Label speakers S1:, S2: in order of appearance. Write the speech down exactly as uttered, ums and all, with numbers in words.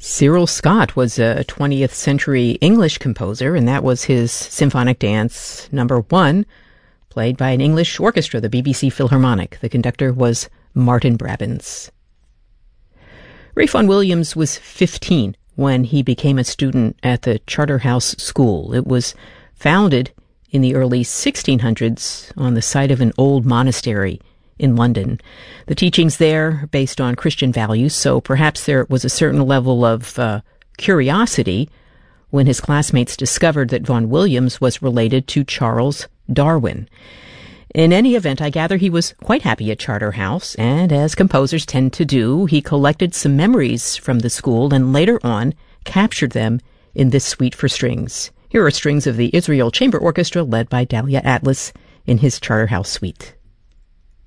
S1: Cyril Scott was a twentieth century English composer, and that was his Symphonic Dance number one, played by an English orchestra, the B B C Philharmonic. The conductor was Martin Brabants. Ralph Vaughan Williams was fifteen when he became a student at the Charterhouse School. It was founded in the early sixteen hundreds on the site of an old monastery in London. The teachings there are based on Christian values, so perhaps there was a certain level of uh, curiosity when his classmates discovered that Vaughan Williams was related to Charles Darwin. In any event, I gather he was quite happy at Charterhouse, and as composers tend to do, he collected some memories from the school and later on captured them in this suite for strings. Here are strings of the Israel Chamber Orchestra led by Dalia Atlas in his Charterhouse suite.